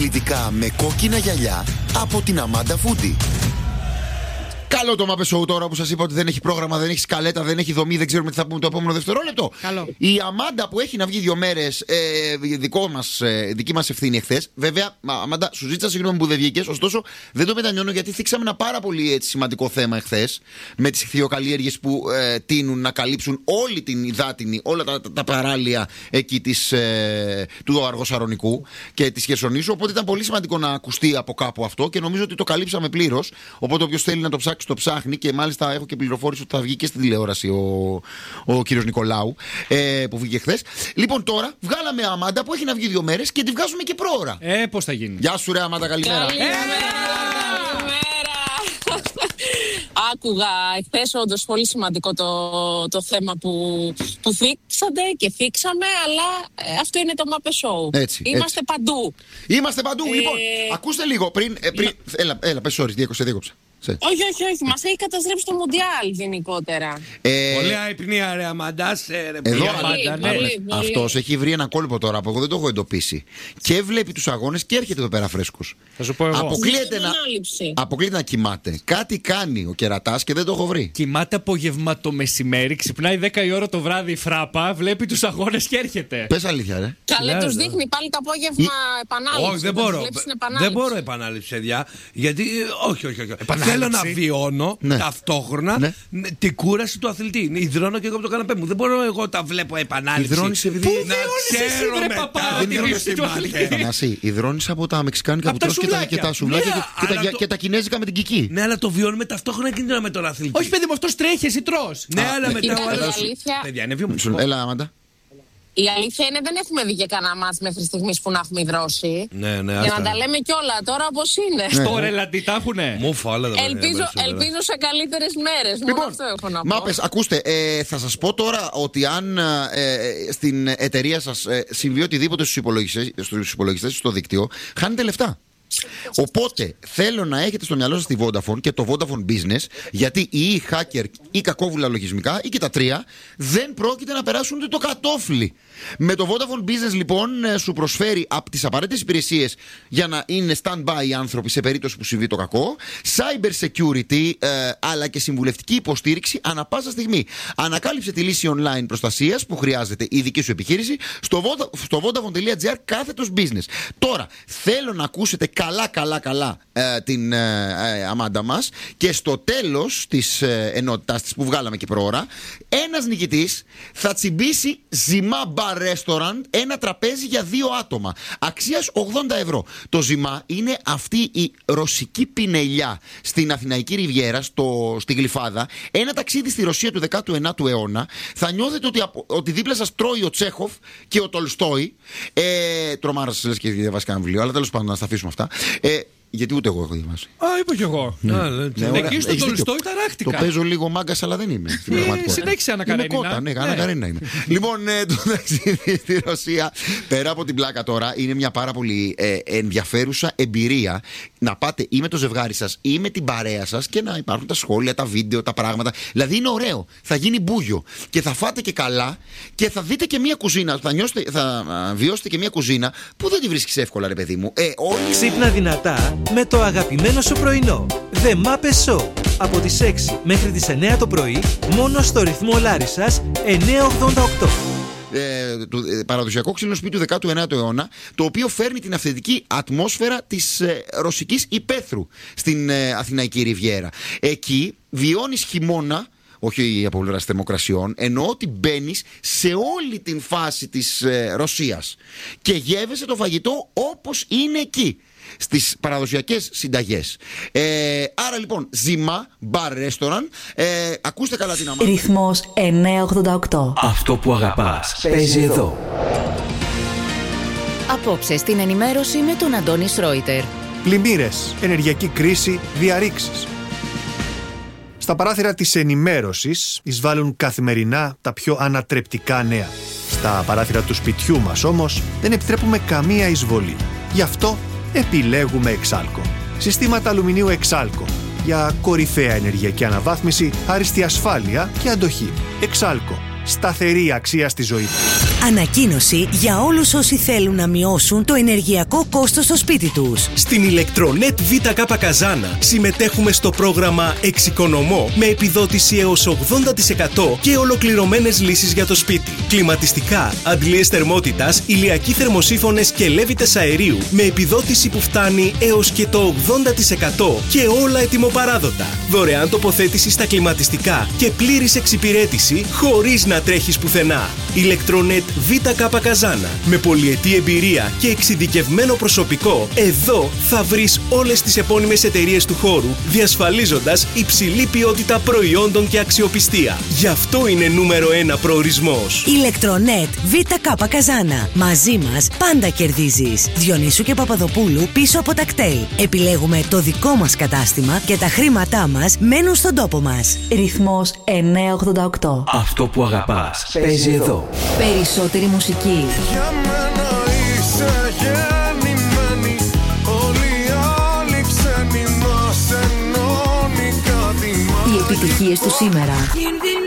αθλητικά με κόκκινα γυαλιά από την Αμάντα Φούντι. Καλό το Μάπε Show τώρα που σας είπα ότι δεν έχει πρόγραμμα, δεν έχει σκαλέτα, δεν έχει δομή, δεν ξέρουμε τι θα πούμε το επόμενο δευτερόλεπτο. Καλό. Η Αμάντα που έχει να βγει 2 μέρες, δική μας ευθύνη εχθές. Βέβαια, Αμάντα, σου ζήτησα συγγνώμη που δεν βγήκες, ωστόσο δεν το μετανιώνω γιατί θίξαμε ένα πάρα πολύ σημαντικό θέμα εχθές με τις ηχθειοκαλλιέργειες που τείνουν να καλύψουν όλη την υδάτινη, όλα τα παράλια εκεί του Αργοσαρονικού και της Χερσονήσου. Οπότε ήταν πολύ σημαντικό να ακουστεί από κάπου αυτό και νομίζω ότι το καλύψαμε πλήρως. Οπότε όποιος θέλει να το ψάξει, το ψάχνει και μάλιστα έχω και πληροφόρηση ότι θα βγει και στην τηλεόραση ο κύριος Νικολάου που βγήκε χθες. Λοιπόν, τώρα βγάλαμε Αμάντα που έχει να βγει 2 μέρες και τη βγάζουμε και πρόωρα. Πώς θα γίνει? Γεια σου, ρε Αμάντα, καλημέρα. Άκουγα εχθές όντως πολύ σημαντικό το θέμα που θίξατε και θίξαμε, αλλά αυτό είναι το Μάπε Show. Είμαστε παντού. Είμαστε παντού. Λοιπόν, ακούστε λίγο πριν. Έλα, πες, sorry, διέκοψα. Όχι. Μας έχει καταστρέψει το Μουντιάλ γενικότερα. Πολύ αϊπνία, ρε Αμάντα. Εδώ αυτός έχει βρει ένα κόλπο τώρα που εγώ δεν το έχω εντοπίσει. Και βλέπει τους αγώνες και έρχεται εδώ πέρα φρέσκος. Θα σου πω εγώ. Αποκλείεται να κοιμάται. Κάτι κάνει ο κερατάς και δεν το έχω βρει. Κοιμάται απογευματο μεσημέρι, ξυπνάει 10 η ώρα το βράδυ η φράπα, βλέπει τους αγώνες και έρχεται. Πες αλήθεια, ρε. Καλέ, τους δείχνει πάλι το απόγευμα επανάληψη. Όχι, δεν μπορώ επανάληψη, παιδιά. Γιατί. Όχι. Θέλω να βιώνω ταυτόχρονα την κούραση του αθλητή. Ιδρώνω και εγώ από το καναπέ μου. Δεν μπορώ εγώ τα βλέπω επανάληψη. Ιδρώνεις επειδή. Να ξέρω μετά. Ιδρώνεις από τα μεξικάνικα που τρως και τα σουβλάκια και τα κινέζικα με την κική. Ναι, αλλά το βιώνουμε ταυτόχρονα και με τον αθλητή. Όχι, παιδί μου, αυτός τρέχει, εσύ τρως. Ναι, αλλά μετά ο άλλος. Παιδιά, είναι βιομηχανικό. Έλα, Αμάντα. Η αλήθεια είναι δεν έχουμε δει και κανένα μάτς μέχρι στιγμής που να έχουμε υδρώσει. Ναι, για να τα λέμε κιόλα τώρα όπως είναι. Στο ρελαντί τα έχουνε. Ελπίζω σε καλύτερες μέρες. Λοιπόν, αυτό έχω να πω. Μάπες, ακούστε, θα σας πω τώρα ότι αν στην εταιρεία σας συμβεί οτιδήποτε στους υπολογιστές, στο δίκτυο, χάνετε λεφτά. Οπότε θέλω να έχετε στο μυαλό σας τη Vodafone και το Vodafone Business, γιατί οι hacker ή κακόβουλα λογισμικά ή και τα τρία δεν πρόκειται να περάσουν ούτε το κατόφλι. Με το Vodafone Business λοιπόν σου προσφέρει από τις απαραίτητες υπηρεσίες για να είναι stand-by οι άνθρωποι σε περίπτωση που συμβεί το κακό, cyber security αλλά και συμβουλευτική υποστήριξη ανά πάσα στιγμή. Ανακάλυψε τη λύση online προστασίας που χρειάζεται η δική σου επιχείρηση στο vodafone.gr/business. Τώρα θέλω να ακούσετε καλά την Αμάντα μας και στο τέλος της ενότητάς της που βγάλαμε και προώρα, ένας νικητής θα τσιμπήσει Ζημά Bar Restaurant ένα τραπέζι για 2 άτομα αξίας 80 ευρώ. Το Ζημά είναι αυτή η ρωσική πινελιά στην Αθηναϊκή Ριβιέρα, στη Γλυφάδα. Ένα ταξίδι στη Ρωσία του 19ου αιώνα. Θα νιώθετε ότι δίπλα σας τρώει ο Τσέχοφ και ο Τολστόι. Τρομάρας λες και διαβάσει κανένα βιβλίο, αλλά τέλος πάντων να στα αφήσουμε αυτά. Γιατί ούτε εγώ έχω διαβάσει. Είπα κι εγώ. Εκεί στο Τολστόι ταράχτηκα. Το παίζω λίγο μάγκας, αλλά δεν είμαι. Συνέχισε Ανακαρένινα. Ναι, Ανακαρένινα είμαι. Λοιπόν, το ταξίδι στη Ρωσία, πέρα από την πλάκα τώρα, είναι μια πάρα πολύ ενδιαφέρουσα εμπειρία να πάτε ή με το ζευγάρι σας ή με την παρέα σας και να υπάρχουν τα σχόλια, τα βίντεο, τα πράγματα. Δηλαδή είναι ωραίο. Θα γίνει μπούγιο και θα φάτε και καλά και θα δείτε και μια κουζίνα. Θα βιώσετε και μια κουζίνα που δεν τη βρίσκεις εύκολα, ρε παιδί μου. Ξύπνα δυνατά με το αγαπημένο σου πρωινό. The Mapes Show. Από τις 6 μέχρι τις 9 το πρωί, μόνο στο ρυθμό Λάρισσας 988. Παραδοσιακό ξύλινο σπίτι του 19ου αιώνα, το οποίο φέρνει την αυθεντική ατμόσφαιρα της ρωσικής υπαίθρου στην Αθηναϊκή Ριβιέρα. Εκεί βιώνεις χειμώνα, όχι από πλευράς θερμοκρασιών, εννοώ ότι μπαίνεις σε όλη την φάση της Ρωσίας και γεύεσαι το φαγητό όπως είναι εκεί, στις παραδοσιακές συνταγές. Άρα λοιπόν, Ζημά Bar Restaurant. Ακούστε καλά την Αμάντα. Ρυθμός 988. Αυτό που αγαπάς παίζει εδώ. Απόψε στην ενημέρωση με τον Αντώνη Σρόιτερ. Πλημμύρες, ενεργειακή κρίση, διαρρήξεις. Στα παράθυρα της ενημέρωσης εισβάλλουν καθημερινά τα πιο ανατρεπτικά νέα. Στα παράθυρα του σπιτιού μας όμως δεν επιτρέπουμε καμία εισβολή. Γι' αυτό επιλέγουμε Εξάλκο. Συστήματα αλουμινίου Εξάλκο για κορυφαία ενεργειακή αναβάθμιση, άριστη ασφάλεια και αντοχή. Εξάλκο. Σταθερή αξία στη ζωή. Ανακοίνωση για όλους όσοι θέλουν να μειώσουν το ενεργειακό κόστος στο σπίτι τους. Στην Ηλεκτρονέτ ΒΚ Καζάνα συμμετέχουμε στο πρόγραμμα Εξοικονομώ με επιδότηση έως 80% και ολοκληρωμένες λύσεις για το σπίτι. Κλιματιστικά, αντλίες θερμότητας, ηλιακοί θερμοσύφωνες και λέβητες αερίου με επιδότηση που φτάνει έως και το 80% και όλα ετοιμοπαράδοτα. Δωρεάν τοποθέτηση στα κλιματιστικά και πλήρης εξυπηρέτηση χωρίς να τρέχεις πουθενά. Ηλεκτρονέτ ΒΚ Καζάνα. Με πολυετή εμπειρία και εξειδικευμένο προσωπικό, εδώ θα βρεις όλες τις επώνυμες εταιρείες του χώρου, διασφαλίζοντας υψηλή ποιότητα προϊόντων και αξιοπιστία. Γι' αυτό είναι νούμερο 1 προορισμός. Ηλεκτρονέτ ΒΚ Καζάνα. Μαζί μας πάντα κερδίζεις. Διονύσου και Παπαδοπούλου πίσω από τα κτέλ. Επιλέγουμε το δικό μας κατάστημα και τα χρήματά μας μένουν στον τόπο μας. Ρυθμός 988. Αυτό που αγαπάς παίζει εδώ. Περισσότερη μουσική. Για μένα είσαι γεννημένη. Όλοι οι άλλοι ξένοι μας ενώνει κάτι. Οι επιτυχίες του σήμερα.